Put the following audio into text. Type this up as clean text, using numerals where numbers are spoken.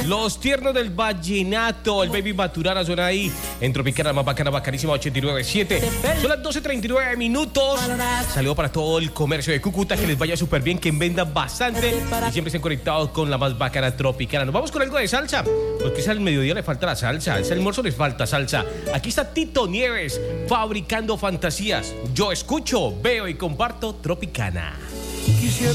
Los tiernos del vallenato, el Baby Maturana suena ahí en Tropicana, más bacana, bacanísima, 89.7. Son las 12:39 minutos. Saludo para todo el comercio de Cúcuta, que les vaya súper bien, que vendan bastante y siempre estén conectados con la más bacana Tropicana. Nos vamos con algo de salsa, porque es al mediodía le falta la salsa, es al almuerzo les falta salsa. Aquí está Tito Nieves, fabricando fantasías. Yo escucho, veo y comparto Tropicana.